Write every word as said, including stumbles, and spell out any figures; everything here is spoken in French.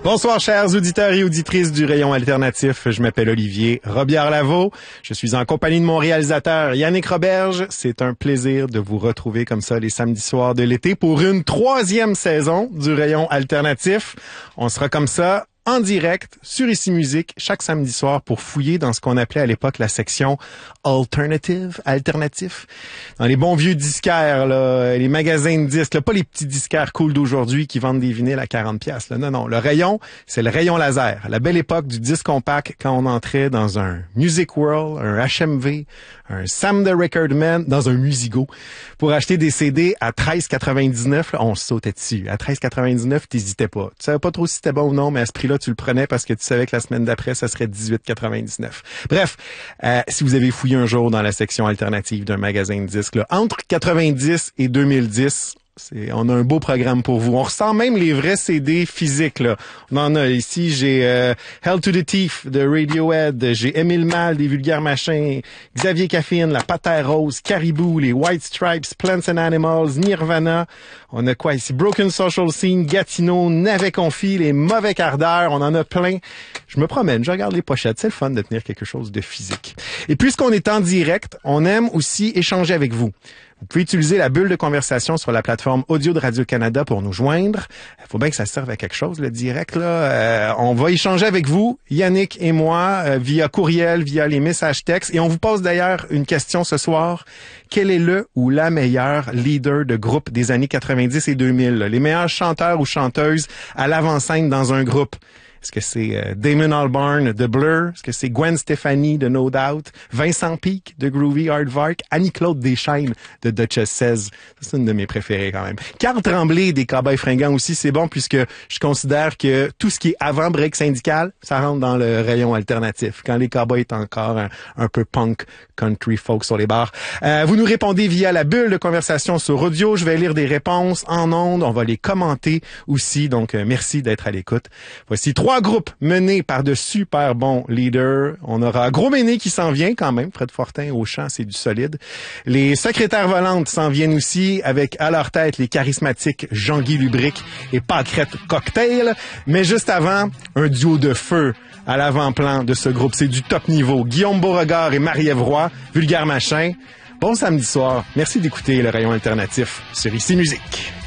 Bonsoir, chers auditeurs et auditrices du Rayon Alternatif. Je m'appelle Olivier Robillard-Lavaux. Je suis en compagnie de mon réalisateur Yannick Roberge. C'est un plaisir de vous retrouver comme ça les samedis soirs de l'été pour une troisième saison du Rayon Alternatif. On sera comme ça en direct sur Ici Musique chaque samedi soir pour fouiller dans ce qu'on appelait à l'époque la section alternative, alternatif. Dans les bons vieux disquaires, là, les magasins de disques, là, pas les petits disquaires cool d'aujourd'hui qui vendent des vinyles à quarante piastres. Là. Non, non, le rayon, c'est le rayon laser. La belle époque du disque compact quand on entrait dans un Music World, un H M V, un Sam the Record Man, dans un Musigo pour acheter des C D à treize quatre-vingt-dix-neuf. Là, on se sautait dessus. À treize quatre-vingt-dix-neuf, t'hésitais pas. Tu savais pas trop si c'était bon ou non, mais à ce prix-là, tu le prenais parce que tu savais que la semaine d'après, ça serait dix-huit quatre-vingt-dix-neuf. Bref, euh, si vous avez fouillé un jour dans la section alternative d'un magasin de disques, là, entre quatre-vingt-dix et deux mille dix, c'est, on a un beau programme pour vous. On ressent même les vrais C D physiques, là. On en a ici, j'ai euh, Hell to the Teeth de Radiohead, j'ai Émile Mal des Vulgaires Machins, Xavier Caffine, La Patère Rose, Caribou, les White Stripes, Plants and Animals, Nirvana. On a quoi ici? Broken Social Scene, Gatineau, Navet Confi, les Mauvais Quarts d'heure. On en a plein. Je me promène, je regarde les pochettes. C'est le fun de tenir quelque chose de physique. Et puisqu'on est en direct, on aime aussi échanger avec vous. Vous pouvez utiliser la bulle de conversation sur la plateforme audio de Radio-Canada pour nous joindre. Il faut bien que ça serve à quelque chose, le direct, là. Euh, on va échanger avec vous, Yannick et moi, euh, via courriel, via les messages textes. Et on vous pose d'ailleurs une question ce soir. Quel est le ou la meilleure leader de groupe des années quatre-vingt-dix et deux mille? Là? Les meilleurs chanteurs ou chanteuses à l'avant-scène dans un groupe? Est-ce que c'est euh, Damon Albarn de Blur? Est-ce que c'est Gwen Stefani de No Doubt? Vincent Peake de Groovy Aardvark? Annie-Claude Deschaines de Duchess seize? C'est une de mes préférées quand même. Carl Tremblay des Cowboys Fringants aussi, c'est bon puisque je considère que tout ce qui est avant break syndical, ça rentre dans le rayon alternatif. Quand les Cowboys est encore un, un peu punk, country, folk sur les bars. Euh, vous nous répondez via la bulle de conversation sur audio. Je vais lire des réponses en ondes. On va les commenter aussi. Donc, euh, merci d'être à l'écoute. Voici trois groupes menés par de super bons leaders. On aura Gros Méné qui s'en vient quand même. Fred Fortin au chant, c'est du solide. Les Secrétaires volantes s'en viennent aussi avec à leur tête les charismatiques Jean-Guy Lubric et Pâquerette Cocktail. Mais juste avant, un duo de feu à l'avant-plan de ce groupe. C'est du top niveau. Guillaume Beauregard et Marie-Ève Roy, Vulgaires Machins. Bon samedi soir. Merci d'écouter le Rayon Alternatif sur Ici Musique.